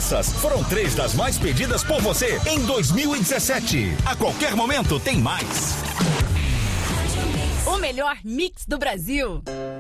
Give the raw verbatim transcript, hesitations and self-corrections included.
Essas foram três das mais pedidas por você em dois mil e dezessete. A qualquer momento tem mais. O melhor mix do Brasil.